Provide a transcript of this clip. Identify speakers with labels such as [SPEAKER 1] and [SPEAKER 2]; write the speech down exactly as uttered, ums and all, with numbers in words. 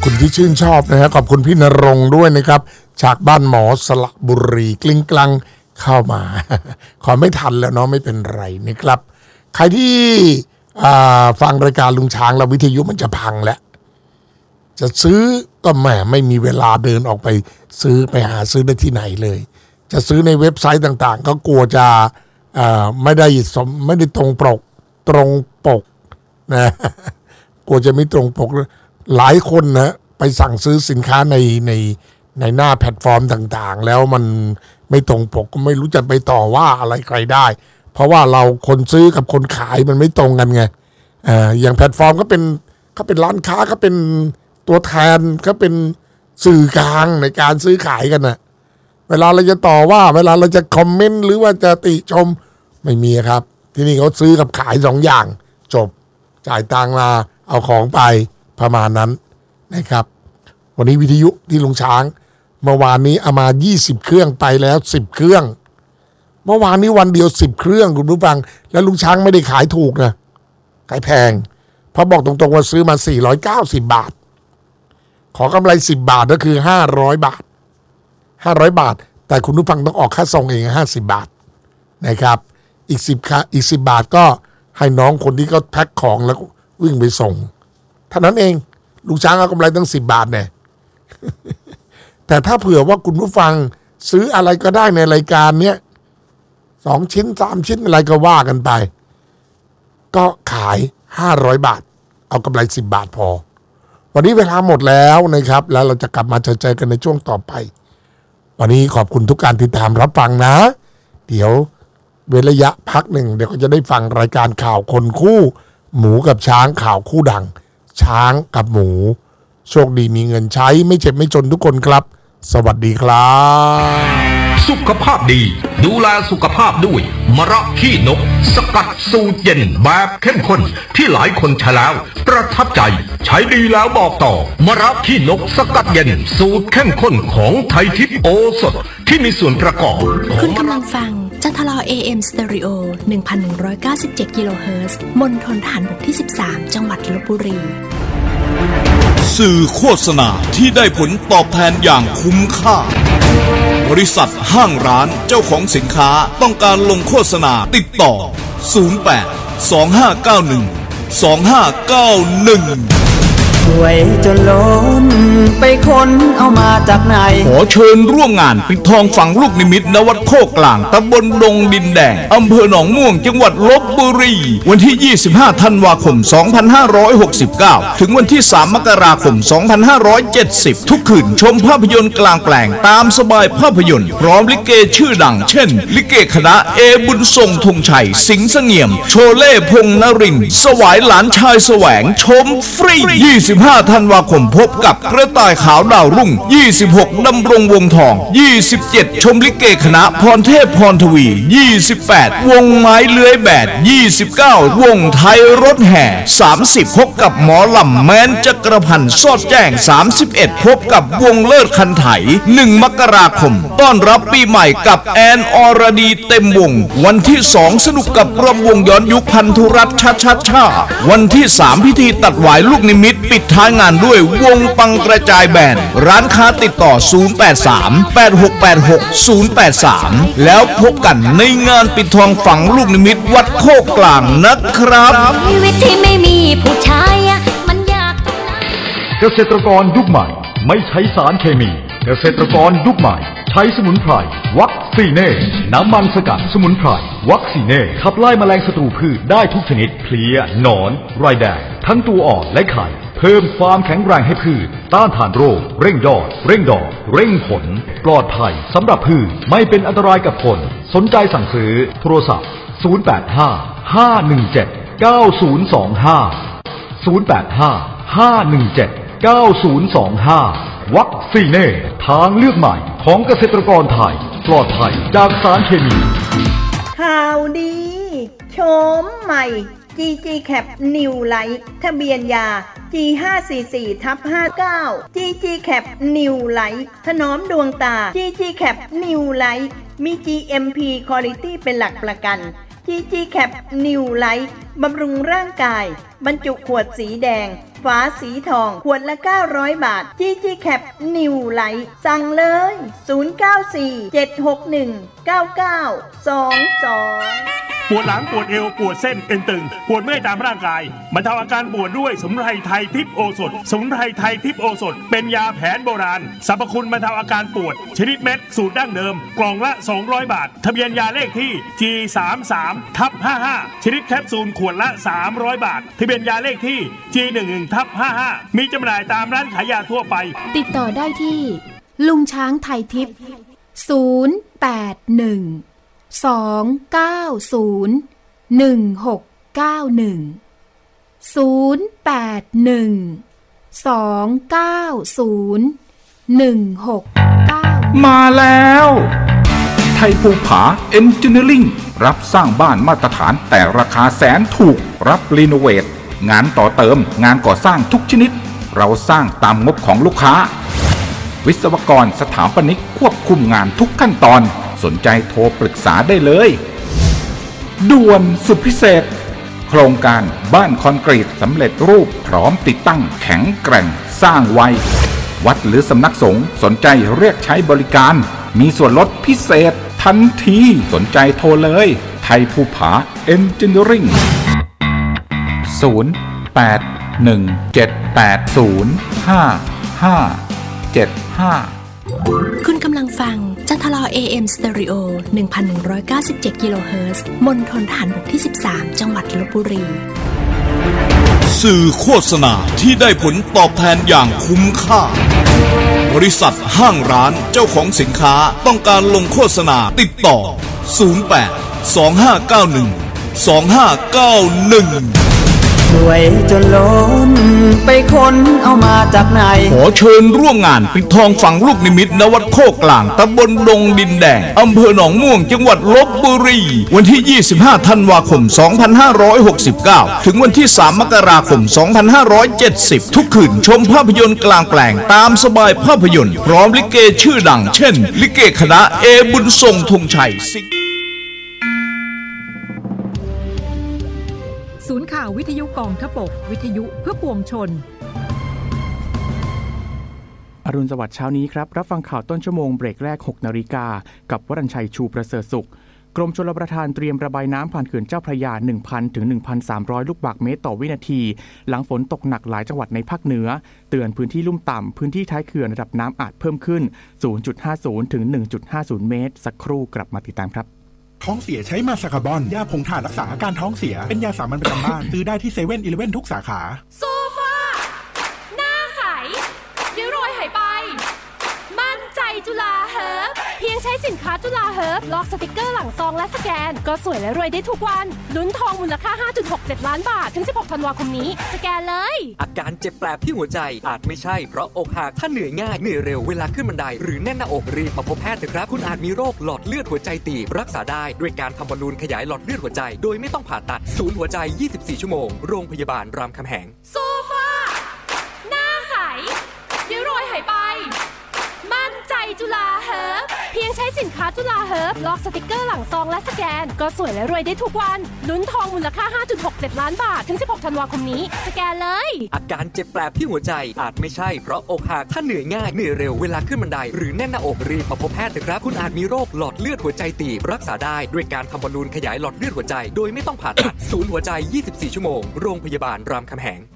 [SPEAKER 1] คุณที่ชื่นชอบนะฮะขอบคุณพี่ณรงค์ด้วยนะครับจากบ้านหมอสระบุรีกลิ้งกลังเข้ามาขอไม่ทันแล้วเนาะไม่เป็นไรนะครับใครที่ฟังรายการลุงช้างแล้ววิทยุมันจะพังแล้วจะซื้อก็แหมไม่มีเวลาเดินออกไปซื้อไปหาซื้อได้ที่ไหนเลยจะซื้อในเว็บไซต์ต่างๆก็กลัวจะไม่ได้สมไม่ได้ตรงปกตรงปกนะกลัวจะไม่ตรงปกหลายคนนะไปสั่งซื้อสินค้าในในในหน้าแพลตฟอร์มต่างๆแล้วมันไม่ตรงปกก็ไม่รู้จะไปต่อว่าอะไรใครได้เพราะว่าเราคนซื้อกับคนขายมันไม่ตรงกันไงอ่าอย่างแพลตฟอร์มก็เป็นก็เป็นร้านค้าก็เป็นตัวแทนก็เป็นสื่อกลางในการซื้อขายกันนะเวลาเราจะต่อว่าเวลาเราจะคอมเมนต์หรือว่าจะติชมไม่มีครับที่นี่เขาซื้อกับขายสองอย่างจบจ่ายตังค์มาเอาของไปประมาณนั้นนะครับวันนี้วิทยุที่ลุงช้างเมื่อวานนี้เอามายี่สิบเครื่องไปแล้วสิบเครื่องเมื่อวานนี้วันเดียวสิบเครื่องคุณผู้ฟังแล้วลุงช้างไม่ได้ขายถูกนะขายแพงเพราะบอกตรงๆว่าซื้อมาสี่ร้อยเก้าสิบบาทขอกำไรสิบบาทก็คือห้าร้อยบาทห้าร้อยบาทแต่คุณผู้ฟังต้องออกค่าส่งเองห้าสิบบาทนะครับอีกสิบค่าอีกสิบบาทก็ให้น้องคนที่เขาแพ็คของแล้ววิ่งไปส่งเท่านั้นเองลุงช้างเอากำไรตั้งสิบบาทเนี่ย แต่ถ้าเผื่อว่าคุณผู้ฟังซื้ออะไรก็ได้ในรายการเนี้ยสองชิ้นสามชิ้นอะไรก็ว่ากันไปก็ขายห้าร้อยบาทเอากำไรสิบบาทพอวันนี้เวลาหมดแล้วนะครับแล้วเราจะกลับมาเจอเจอกันในช่วงต่อไปวันนี้ขอบคุณทุกการติดตามรับฟังนะเดี๋ยวเว้นระยะพักหนึ่งเดี๋ยวก็จะได้ฟังรายการข่าวคนคู่หมูกับช้างข่าวคู่ดังช้างกับหมูโชคดีมีเงินใช้ไม่เจ็บไม่จนทุกคนครับสวัสดีครับ
[SPEAKER 2] สุขภาพดีดูแลสุขภาพด้วยมะระขี้นกสกัดสูตรเย็นแบบเข้มข้นที่หลายคนใช้แล้วประทับใจใช้ดีแล้วบอกต่อมะระขี้นกสกัดเย็นสูตรเข้มข้นของไทยทิพย์โอสถที่มีส่วนประกอบ
[SPEAKER 3] คุณกำลังฟังจันทรา เอ เอ็ม Stereo หนึ่งพันหนึ่งร้อยเก้าสิบเจ็ด กิโลเฮิรตซ์มณฑลทหารบกที่สิบสามจังหวัดลพบุรี
[SPEAKER 4] สื่อโฆษณาที่ได้ผลตอบแทนอย่างคุ้มค่าบริษัทห้างร้านเจ้าของสินค้าต้องการลงโฆษณาติดต่อศูนย์ แปด สอง ห้า เก้า หนึ่ง สอง ห้า เก้า หนึ่ง
[SPEAKER 5] ช่วยจนล้นไปค้นเอามาจากไหน
[SPEAKER 4] ขอเชิญร่วมงานปิดทองฝังลูกนิมิตณวัดโคกลางตำบลดงดินแดงอำเภอหนองม่วงจังหวัดลพบุรีวันที่ยี่สิบห้าธันวาคมสองพันห้าร้อยหกสิบเก้าถึงวันที่สามมกราคมสองพันห้าร้อยเจ็ดสิบทุกคืนชมภาพยนตร์กลางแปลงตามสบายภาพยนตร์พร้อมลิเกชื่อดังเช่นลิเกคณะเอบุญทรงธงชัยสิงห์เสงี่ยมโชเล่พงษ์นรินทร์สวายหลานชายแสวงชมฟรียี่สิบห้าธันวาคมพบกับกระต่ายขาวดาวรุ่งยี่สิบหกดำรงวงทองยี่สิบเจ็ดชมลิเกคณะพรเทพพรทวียี่สิบแปดวงไม้เลื้อยแบดยี่สิบเก้าวงไทยรถแห่สามสิบพบกับหมอลำแม้นจักรพันธ์สอดแจ้งสามสิบเอ็ดพบกับวงเลิศคันไถหนึ่งมกราคมต้อนรับปีใหม่กับแอนอรดีเต็มวงวันที่สองสนุกกับรำวงย้อนยุคพันธุรัตน์ชาชาชาวันที่สามพิธีตัดหวายลูกนิมิตปิดท้ายงานด้วยวงปังกระจายแบนร้านค้าติดต่อศูนย์ แปด สาม แปด หก แปด หก ศูนย์ แปด สามแล้วพบกันในงานปิดทองฝังลูกนิมิตวัดโคกกลางนะครับ
[SPEAKER 6] ชีวิตที่ไม่มีผู้ชายมันยากตรงไหน
[SPEAKER 2] เกษตรกรยุคใหม่ไม่ใช้สารเคมีเกษตรกรยุคใหม่ใช้สมุนไพรวัคซีเน่น้ำมันสกัดสมุนไพรวัคซีเน่ขับไล่แมลงศัตรูพืชได้ทุกชนิดเพลี้ยหนอนไรแดงทั้งตัวอ่อนและไข่เพิ่มความแข็งแรงให้พืชต้านทานโรคเร่งยอดเร่งดอกเร่งผลปลอดภัยสำหรับพืชไม่เป็นอันตรายกับคนสนใจสั่งซื้อโทรศัพท์ศูนย์ แปด ห้า ห้า หนึ่ง เจ็ด เก้า ศูนย์ สอง ห้า ศูนย์ แปด ห้า ห้า หนึ่ง เจ็ด เก้า ศูนย์ สอง ห้าวัคซีเน่ทางเลือกใหม่ของเกษตรกรไทยปลอดภัยจากสารเคมี
[SPEAKER 7] ข่าวดีโฉมใหม่ จี จี แคป New Light ทะเบียนยา จี ห้า สี่ สี่ ทับ ห้าเก้า จี จี แคป New Light ถนอมดวงตา จี จี แคป New Light มี จี เอ็ม พี Quality เป็นหลักประกัน จี จี แคป New Light บำรุงร่างกายบรรจุขวดสีแดงฝาสีทองขวดละเก้าร้อยบาท จี จี Cap New Light สั่งเลยศูนย์ เก้า สี่ เจ็ด หก หนึ่ง เก้า เก้า สอง สอง
[SPEAKER 8] ปวดหลังปวดเอวปวดเส้นเอ็นตึงปวดเมื่อยตามร่างกายบรรเทาอาการปวดด้วยสมุนไพรไทยทิพย์โอสถสมุนไพรไทยทิพย์โอสถเป็นยาแผนโบราณสรรพคุณบรรเทาอาการปวดชนิดเม็ดสูตรดั้งเดิมกล่องละสองร้อยบาททะเบียนยาเลขที่ จี สาม สาม ทับ ห้าห้า ชนิดแคปซูลขวดละสามร้อยบาททะเบียนยาเลขที่ จี หนึ่ง หนึ่ง ทับ ห้าห้า มีจำหน่ายตามร้านขายยาทั่วไป
[SPEAKER 9] ติดต่อได้ที่ลุงช้างไทยทิพย์ศูนย์ แปด หนึ่ง สอง เก้า ศูนย์ หนึ่ง หก เก้า หนึ่ง ศูนย์ แปด หนึ่ง สอง เก้า ศูนย์ หนึ่ง หก เก้า
[SPEAKER 4] มาแล้วไทยภูผาเอนจิเนียริ่งรับสร้างบ้านมาตรฐานแต่ราคาแสนถูกรับรีโนเวทงานต่อเติมงานก่อสร้างทุกชนิดเราสร้างตามงบของลูกค้าวิศวกรสถาปนิกควบคุมงานทุกขั้นตอนสนใจโทรปรึกษาได้เลยด่วนสุดพิเศษโครงการบ้านคอนกรีตสำเร็จรูปพร้อมติดตั้งแข็งแกร่งสร้างไววัดหรือสำนักสงฆ์สนใจเรียกใช้บริการมีส่วนลดพิเศษทันทีสนใจโทรเลยไทยภูผาเอนจิเนียริ่งศูนย์ แปด หนึ่ง เจ็ด แปด ศูนย์ ห้า ห้า เจ็ด ห้า
[SPEAKER 3] คุณกำลังฟังจันทรอ เอ เอ็ม Stereo หนึ่งพันหนึ่งร้อยเก้าสิบเจ็ด กิโลเฮิรตซ์ มณฑลทหารบกที่ สิบสาม จังหวัดลพบุรี
[SPEAKER 4] สื่อโฆษณาที่ได้ผลตอบแทนอย่างคุ้มค่าบริษัทห้างร้านเจ้าของสินค้าต้องการลงโฆษณาติดต่อศูนย์ แปด สอง ห้า เก้า หนึ่ง สอง ห้า เก้า หนึ่ง
[SPEAKER 5] รวยจนล้นไปค้นเอามาจากไหน
[SPEAKER 4] ขอเชิญร่วมงานปิดทองฝังลูกนิมิตณวัดโคกลางตำบลดงดินแดงอำเภอหนองม่วงจังหวัดลพบุรีวันที่ยี่สิบห้าธันวาคมสองพันห้าร้อยหกสิบเก้าถึงวันที่สามมกราคมสองพันห้าร้อยเจ็ดสิบทุกคืนชมภาพยนตร์กลางแปลงตามสบายภาพยนตร์พร้อมลิเกชื่อดังเช่นลิเกคณะเอบุญทรงธงชัย
[SPEAKER 10] ศูนย์ข่าววิทยุกองทพบกวิทยุเพื่อปวงชน
[SPEAKER 11] อรุณสวัสดิ์เช้านี้ครับรับฟังข่าวต้นชั่วโมงเบรกแรกหกนาฬิกากับวรัญชัยชูประเสริฐสุขกรมชลประทานเตรียมระบายน้ำผ่านเขื่อนเจ้าพระยา หนึ่งพัน ถึง หนึ่งพันสามร้อย ลูกบาศก์เมตรต่อวินาทีหลังฝนตกหนักหลายจังหวัดในภาคเหนือเตือนพื้นที่ลุ่มต่ำพื้นที่ท้ายเขื่อนระดับน้ำอาจเพิ่มขึ้น ศูนย์จุดห้าศูนย์ ถึง หนึ่งจุดห้าศูนย์ เมตรสักครู่กลับมาติดตามครับ
[SPEAKER 12] ท้องเสียใช้มาซาคาบอนยาผงถ่านรักษาอาการท้องเสียเป็นยาสามัญประจำบ้านซื้อได้ที่เซเว่นอีเลฟเว่นทุกสาขา
[SPEAKER 13] โซฟาหน้าใสริ้วรอยหายไปมั่นใจจุฬาเฮิร์บเพียงใช้สินค้าจุฬาเฮิร์บล็อกสติกเกอร์หลังซองและสแกนก็สวยและรวยได้ทุกวันลุ้นทองมูลค่า ห้าจุดหกเจ็ด ล้านบาทถึงสิบหกธันวาคมนี้สแกนเลย
[SPEAKER 14] อาการเจ็บแปลบที่หัวใจอาจไม่ใช่เพราะอกหักถ้าเหนื่อยง่ายเหนื่อยเร็วเวลาขึ้นบันไดหรือแน่นหน้าอกรีบมาพบแพทย์เถอะครับคุณอาจมีโรคหลอดเลือดหัวใจตีบรักษาได้ด้วยการทำบอลลูนขยายหลอดเลือดหัวใจโดยไม่ต้องผ่าตัดศูนย์หัวใจยี่สิบสี่ชั่วโมงโรงพยาบาลรามคำแหง
[SPEAKER 13] โซฟาหน้าใสริ้วรอยหายไปมั่นใจจุฬาเฮิร์บเพียงใช้สินค้าจุฬาเฮิร์บล็อกสติกเกอร์หลังซองและสแกนก็สวยและรวยได้ทุกวันลุ้นทองมูลค่า ห้าจุดหกเจ็ด ล้านบาทถึงสิบหกธันวาคมนี้สแกนเลย
[SPEAKER 14] อาการเจ็บแปลบที่หัวใจอาจไม่ใช่เพราะอกหักถ้าเหนื่อยง่ายเหนื่อยเร็วเวลาขึ้นบันไดหรือแน่นหน้าอกรีบมาพบแพทย์เถอะครับคุณอาจมีโรคหลอดเลือดหัวใจตีบรักษาได้ด้วยการทำบอลลูนขยายหลอดเลือดหัวใจโดยไม่ต้องผ่าตัดศูนย์หัวใจยี่สิบสี่ชั่วโมงโรงพยาบาลรามคำแหง